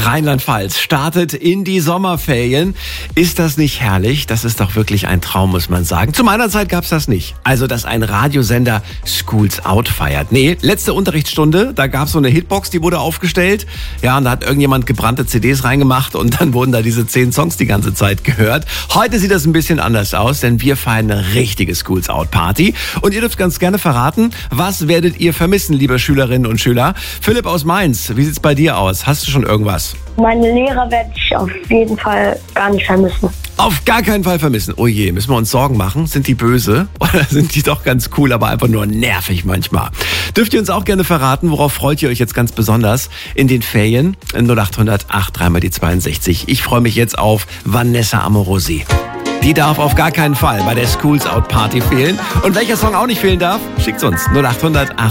Rheinland-Pfalz startet in die Sommerferien. Ist das nicht herrlich? Das ist doch wirklich ein Traum, muss man sagen. Zu meiner Zeit gab's das nicht. Also, dass ein Radiosender Schools Out feiert. Nee, letzte Unterrichtsstunde, da gab's so eine Hitbox, die wurde aufgestellt. Ja, und da hat irgendjemand gebrannte CDs reingemacht und dann wurden da diese 10 Songs die ganze Zeit gehört. Heute sieht das ein bisschen anders aus, denn wir feiern eine richtige Schools Out Party. Und ihr dürft ganz gerne verraten, was werdet ihr vermissen, liebe Schülerinnen und Schüler? Philipp aus Mainz, wie sieht's bei dir aus? Hast du schon irgendwas? Meine Lehrer werde ich auf jeden Fall gar nicht vermissen. Auf gar keinen Fall vermissen. Oh je, müssen wir uns Sorgen machen? Sind die böse? Oder sind die doch ganz cool, aber einfach nur nervig manchmal? Dürft ihr uns auch gerne verraten, worauf freut ihr euch jetzt ganz besonders in den Ferien? 0800 83 die 62. Ich freue mich jetzt auf Vanessa Amorosi. Die darf auf gar keinen Fall bei der Schools Out Party fehlen. Und welcher Song auch nicht fehlen darf, schickt's uns. 0800